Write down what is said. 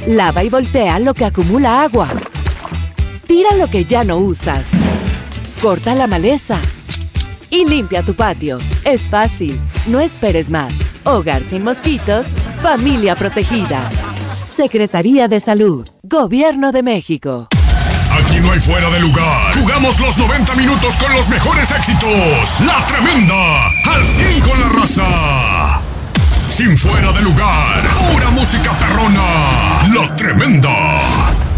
Lava y voltea lo que acumula agua. Tira lo que ya no usas. Corta la maleza. Y limpia tu patio. Es fácil. No esperes más. Hogar sin mosquitos. Familia protegida. Secretaría de Salud. Gobierno de México. Aquí no hay fuera de lugar. Jugamos los 90 minutos con los mejores éxitos. La Tremenda. Al 100 con la raza. Sin fuera de lugar. Pura música perrona. La Tremenda.